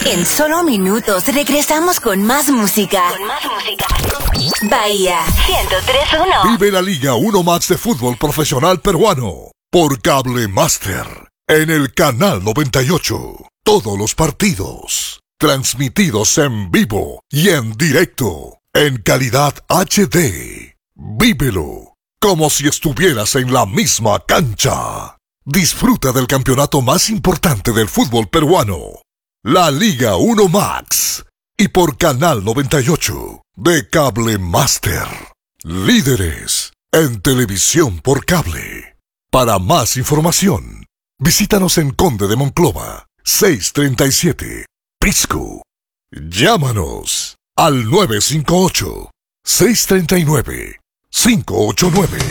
En solo minutos regresamos con más música. Bahía 103.1. Vive la Liga 1 Max de fútbol profesional peruano por Cable Master en el canal 98. Todos los partidos transmitidos en vivo y en directo en calidad HD. Vívelo como si estuvieras en la misma cancha. Disfruta del campeonato más importante del fútbol peruano, la Liga 1 Max, y por Canal 98 de Cable Master. Líderes en televisión por cable. Para más información, visítanos en Conde de Monclova, 637, Pisco. Llámanos al 958-639-589.